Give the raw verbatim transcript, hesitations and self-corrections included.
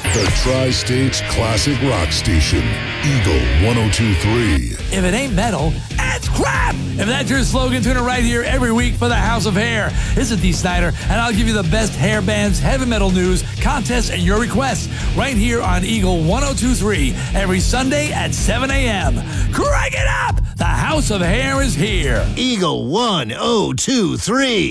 The Tri-State's classic rock station, Eagle one oh two three. If it ain't metal, it's crap! If that's your slogan, tune it right here every week for the House of Hair. This is Dee Snider, and I'll give you the best hair bands, heavy metal news, contests, and your requests right here on Eagle one oh two three every Sunday at seven a.m. Crank it up! The House of Hair is here. Eagle one oh two three.